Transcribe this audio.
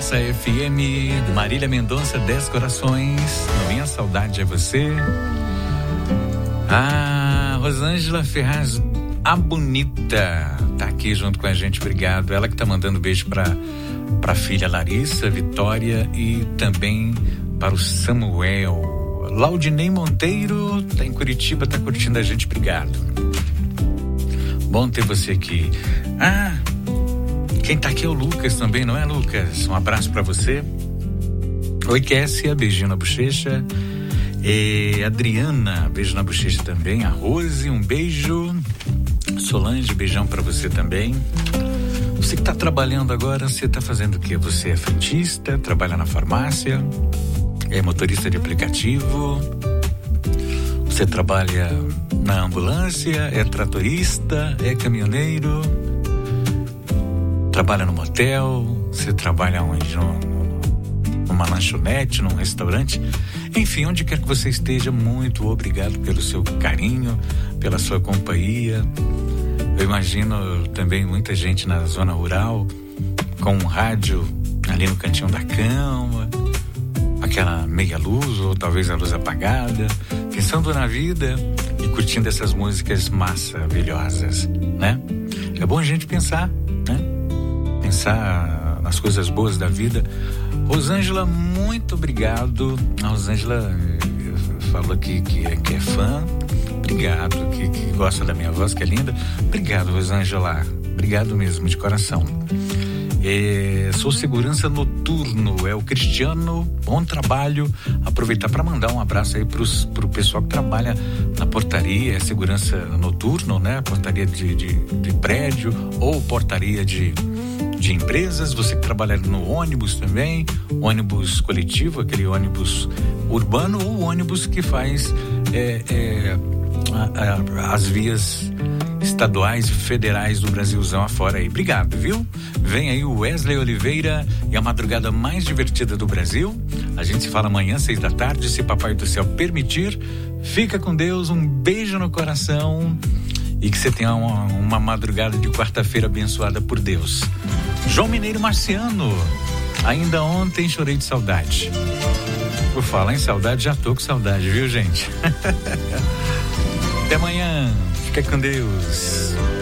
Massa FM, Marília Mendonça, 10 corações, minha saudade é você. Rosângela Ferraz, a bonita, tá aqui junto com a gente, obrigado. Ela que tá mandando beijo pra filha Larissa, Vitória e também para o Samuel. Laudinei Monteiro, tá em Curitiba, tá curtindo a gente, obrigado. Bom ter você aqui. Quem tá aqui é o Lucas também, não é, Lucas? Um abraço pra você. Oi, Kessia, beijinho na bochecha. Adriana, beijo na bochecha também. A Rose, um beijo. Solange, beijão pra você também. Você que tá trabalhando agora, você tá fazendo o quê? Você é frentista, trabalha na farmácia, é motorista de aplicativo, você trabalha na ambulância, é tratorista, é caminhoneiro, trabalha no motel, você trabalha onde? Numa lanchonete, num restaurante, enfim, onde quer que você esteja, muito obrigado pelo seu carinho, pela sua companhia. Eu imagino também muita gente na zona rural, com um rádio ali no cantinho da cama, aquela meia luz ou talvez a luz apagada, pensando na vida e curtindo essas músicas maravilhosas, né? É bom a gente pensar, né? Pensar nas coisas boas da vida. Rosângela, muito obrigado. A Rosângela falou aqui que é fã. Obrigado, que gosta da minha voz, que é linda. Obrigado, Rosângela. Obrigado mesmo, de coração. Sou segurança noturno, é o Cristiano, bom trabalho. Aproveitar para mandar um abraço aí pro pessoal que trabalha na portaria, segurança noturno, né? Portaria de prédio ou portaria de empresas. Você que trabalha no ônibus também, ônibus coletivo, aquele ônibus urbano ou ônibus que faz as vias estaduais e federais do Brasilzão afora aí. Obrigado, viu? Vem aí o Wesley Oliveira e a madrugada mais divertida do Brasil. A gente se fala amanhã, 6h, se Papai do Céu permitir. Fica com Deus, um beijo no coração e que você tenha uma madrugada de quarta-feira abençoada por Deus. João Mineiro Marciano, ainda ontem chorei de saudade. Por falar em saudade, já tô com saudade, viu, gente? Até amanhã. Fica com Deus.